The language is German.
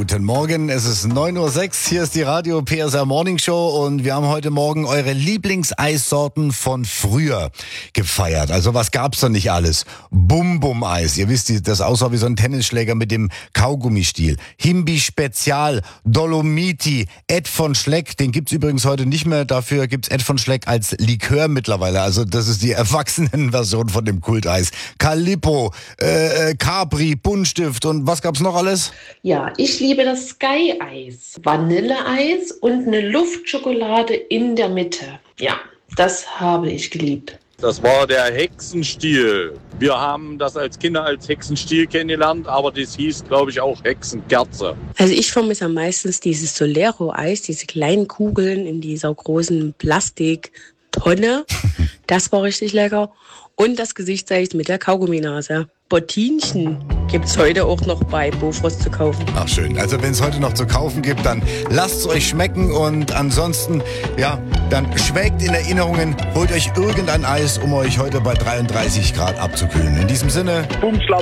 Guten Morgen, es ist 9:06 Uhr, hier ist die Radio PSR Morning Show und wir haben heute Morgen eure Lieblingseissorten von früher gefeiert. Also was gab's da nicht alles? Bum-Bum-Eis, ihr wisst, das aussah wie so ein Tennisschläger mit dem Kaugummistiel. Himbi Spezial, Dolomiti, Ed von Schleck, den gibt's übrigens heute nicht mehr, dafür gibt's Ed von Schleck als Likör mittlerweile. Also das ist die Erwachsenenversion von dem Kulteis. Calippo, Capri, Buntstift und was gab's noch alles? Ja, ich liebe das Sky-Eis. Vanilleeis und eine Luftschokolade in der Mitte. Ja, das habe ich geliebt. Das war der Hexenstiel. Wir haben das als Kinder als Hexenstiel kennengelernt, aber das hieß, glaube ich, auch Hexenkerze. Also ich vermisse am meisten dieses Solero-Eis, diese kleinen Kugeln in dieser großen Plastiktonne. Das war richtig lecker. Und das Gesichtseis mit der Kaugumminase. Bottinchen gibt's heute auch noch bei Bofrost zu kaufen. Ach schön, also wenn es heute noch zu kaufen gibt, dann lasst es euch schmecken und ansonsten, ja, dann schwelgt in Erinnerungen, holt euch irgendein Eis, um euch heute bei 33 Grad abzukühlen. In diesem Sinne,